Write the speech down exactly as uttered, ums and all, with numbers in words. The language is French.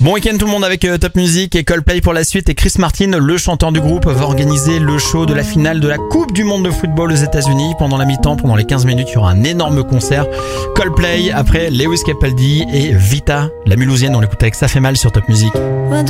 Bon week-end tout le monde avec euh, Top Music et Coldplay pour la suite. Et Chris Martin, le chanteur du groupe, va organiser le show de la finale de la Coupe du Monde de football aux États-Unis. Pendant la mi-temps, pendant les quinze minutes, il y aura un énorme concert. Coldplay, après Lewis Capaldi et Vita, la Mulhousienne. On l'écoute avec Ça fait mal sur Top Music.